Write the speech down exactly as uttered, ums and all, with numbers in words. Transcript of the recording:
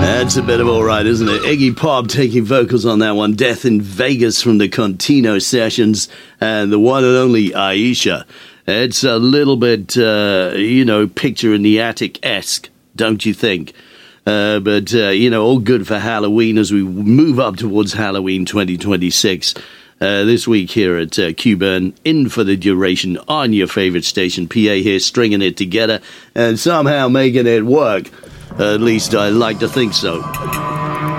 That's a bit of all right, isn't it? Iggy Pop taking vocals on that one. Death in Vegas from the Contino Sessions, and the one and only Aisha. It's a little bit, uh, you know, Picture in the Attic-esque, don't you think? Uh, but, uh, you know, all good for Halloween as we move up towards Halloween twenty twenty-six. Uh, this week here at uh, Q-Burn, in for the duration on your favorite station. P A here, stringing it together and somehow making it work. Uh, at least I like to think so.